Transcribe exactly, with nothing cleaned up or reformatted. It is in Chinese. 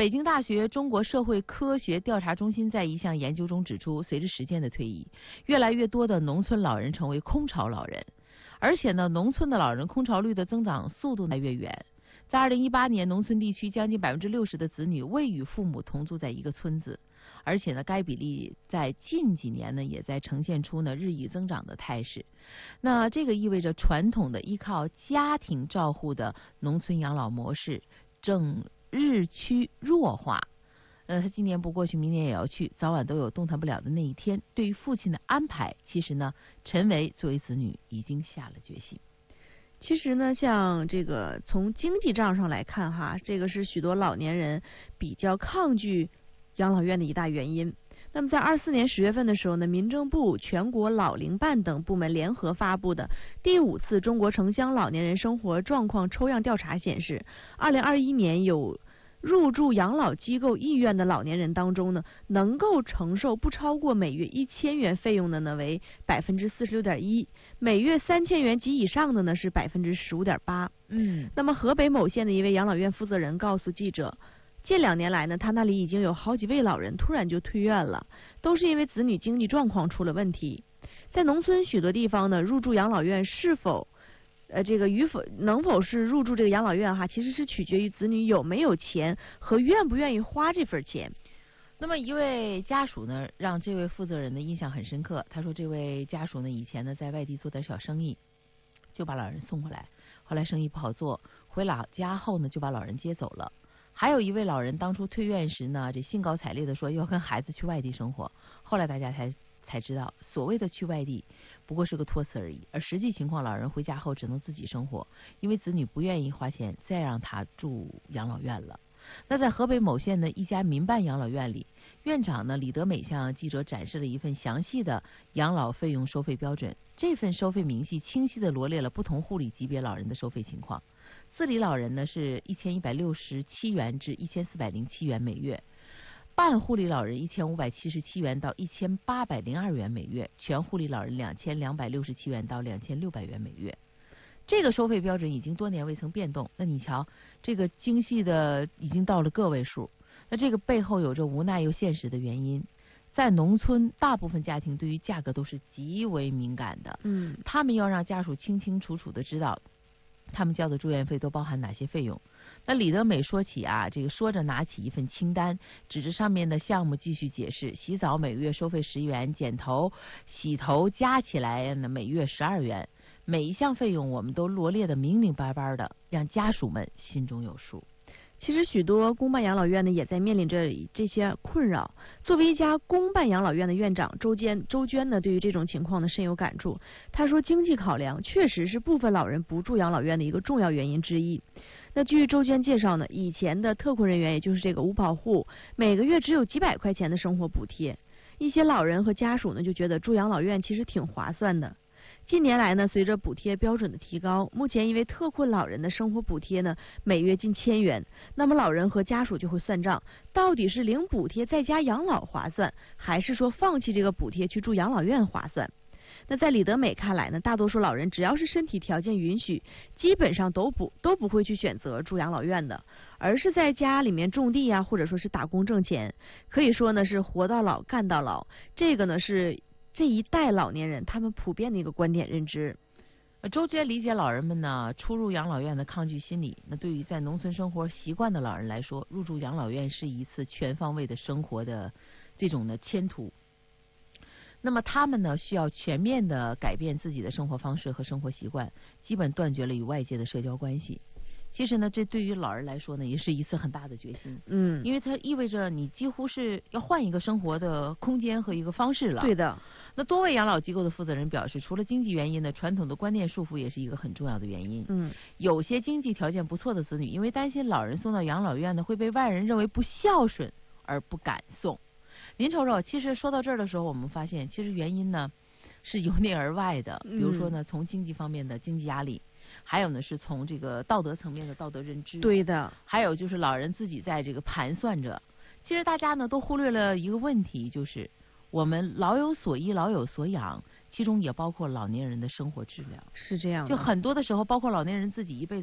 北京大学中国社会科学调查中心在一项研究中指出，随着时间的推移，越来越多的农村老人成为空巢老人，而且呢，农村的老人空巢率的增长速度越来越远。在二零一八年，农村地区将近百分之六十的子女未与父母同住在一个村子，而且呢，该比例在近几年呢，也在呈现出呢日益增长的态势。那这个意味着传统的依靠家庭照护的农村养老模式正日趋弱化。呃，他今年不过去，明年也要去，早晚都有动弹不了的那一天。对于父亲的安排，其实呢，陈维作为子女已经下了决心。 其实呢，像这个从经济账上来看哈，这个是许多老年人比较抗拒养老院的一大原因。那么在二四年十月份的时候呢，民政部、全国老龄办等部门联合发布的第五次中国城乡老年人生活状况抽样调查显示，二零二一年有入住养老机构意愿的老年人当中呢，能够承受不超过每月一千元费用的呢为百分之四十六点一，每月三千元及以上的呢是百分之十五点八。 嗯， 那么河北某县的一位养老院负责人告诉记者，近两年来呢，他那里已经有好几位老人突然就退院了，都是因为子女经济状况出了问题。在农村许多地方呢，入住养老院是否呃，这个与否能否是入住这个养老院哈，其实是取决于子女有没有钱和愿不愿意花这份钱。 那么一位家属呢，让这位负责人的印象很深刻。他说，这位家属呢，以前呢在外地做点小生意，就把老人送过来，后来生意不好做，回老家后呢就把老人接走了。还有一位老人当初退院时呢，这兴高采烈的说要跟孩子去外地生活，后来大家才才知道，所谓的去外地不过是个托词而已，而实际情况，老人回家后只能自己生活，因为子女不愿意花钱再让他住养老院了。那在河北某县的一家民办养老院里，院长呢李德美向记者展示了一份详细的养老费用收费标准。这份收费明细清晰地罗列了不同护理级别老人的收费情况。自理老人呢是一千一百六十七元至一千四百零七元每月，半护理老人一千五百七十七元到一千八百零二元每月，全护理老人两千两百六十七元到两千六百元每月。这个收费标准已经多年未曾变动。那你瞧，这个精细的已经到了个位数。那这个背后有着无奈又现实的原因。在农村，大部分家庭对于价格都是极为敏感的。 嗯， 他们要让家属清清楚楚的知道，他们交的住院费都包含哪些费用。那李德美说起啊，这个说着拿起一份清单，指着上面的项目继续解释：洗澡每个月收费十元，剪头、洗头加起来呢每月十二元。每一项费用我们都罗列的明明白白的，让家属们心中有数。 其实许多公办养老院呢也在面临着这些困扰。作为一家公办养老院的院长周坚周娟呢，对于这种情况呢深有感触。他说，经济考量确实是部分老人不住养老院的一个重要原因之一。那据周娟介绍呢，以前的特困人员，也就是这个五保户，每个月只有几百块钱的生活补贴，一些老人和家属呢就觉得住养老院其实挺划算的。近年来呢，随着补贴标准的提高，目前因为特困老人的生活补贴呢每月近千元，那么老人和家属就会算账，到底是领补贴在家养老划算，还是说放弃这个补贴去住养老院划算？那在李德美看来呢，大多数老人只要是身体条件允许，基本上都不都不会去选择住养老院的，而是在家里面种地啊，或者说是打工挣钱。可以说呢是活到老干到老，这个呢是这一代老年人他们普遍的一个观点认知。 周娟理解老人们呢出入养老院的抗拒心理。那对于在农村生活习惯的老人来说，入住养老院是一次全方位的生活的这种的迁途。那么他们呢需要全面的改变自己的生活方式和生活习惯，基本断绝了与外界的社交关系。其实呢，这对于老人来说呢，也是一次很大的决心。 嗯， 因为它意味着你几乎是要换一个生活的空间和一个方式了。 对的。 那多位养老机构的负责人表示，除了经济原因呢，传统的观念束缚也是一个很重要的原因。 嗯， 有些经济条件不错的子女，因为担心老人送到养老院呢会被外人认为不孝顺，而不敢送。您瞅瞅，其实说到这儿的时候，我们发现其实原因呢是由内而外的。比如说呢，从经济方面的经济压力，还有呢是从这个道德层面的道德认知。 对的。 还有就是老人自己在这个盘算着。其实大家呢都忽略了一个问题，就是我们老有所依，老有所养，其中也包括老年人的生活质量。 是这样的。 就很多的时候，包括老年人自己一辈子